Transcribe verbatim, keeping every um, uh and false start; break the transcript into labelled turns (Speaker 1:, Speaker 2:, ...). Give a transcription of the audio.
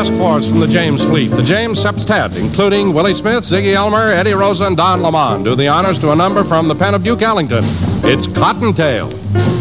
Speaker 1: task force from the James fleet, the James Septet, including Willie Smith, Ziggy Elmer, Eddie Rosa, and Don Lamont, do the honors to a number from the pen of Duke Ellington. It's Cottontail.